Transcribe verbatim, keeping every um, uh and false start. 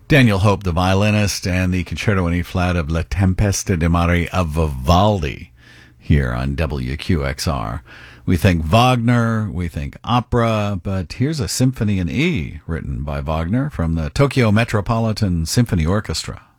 Daniel Hope, the violinist, and the Concerto in E flat of La Tempesta di Mare of Vivaldi here on W Q X R. We think Wagner, we think opera, but here's a symphony in E written by Wagner from the Tokyo Metropolitan Symphony Orchestra.